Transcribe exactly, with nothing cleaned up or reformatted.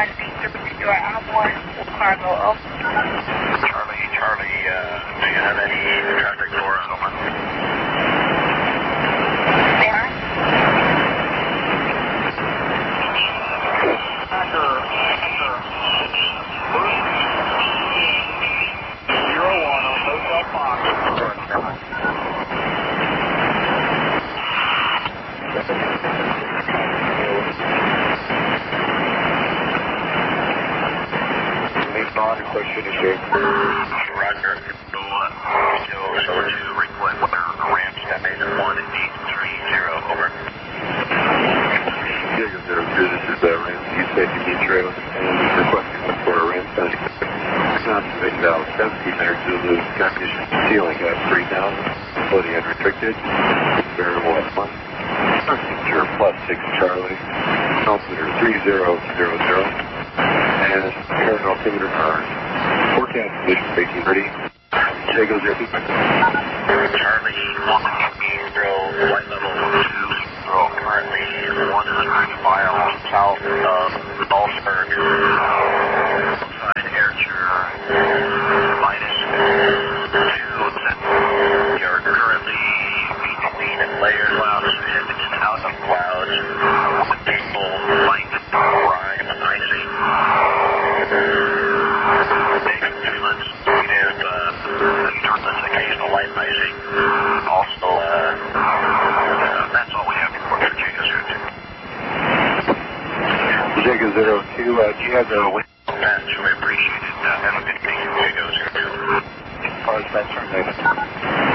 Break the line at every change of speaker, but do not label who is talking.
one eight three two on one cargo over.
Charlie, Charlie, uh, do you have any traffic for us? Over.
There.
Packer, Packer. Zero one on Hotel Fox. Question is here. Roger. So, uh, so, so to request where the ramp station one eight three zero, over.
Jacob zero two, this is uh, ramp East Safety Beach Trail, and requesting for a ramp station. Confirmation valve, seven feet meter Zulu, condition ceiling at three thousand, floating unrestricted, variable at one, temperature plus six Charlie, altimeter three zero zero zero, and current altimeter current. Forecast condition eighteen thirty. Jacob zero two.
Charlie, one zero, flight level two zero, currently one hundred miles south of Salzburg. Outside aperture minus two. We are currently between layered clouds and out of clouds. People light, rime, icing. Occasional light icing. Also, uh, uh, that's all we have for Jacob zero two.
Jacob zero two, uh, do you have the wind?
That's we appreciate it. Uh, have a good day, Jacob zero two.
As far as that's from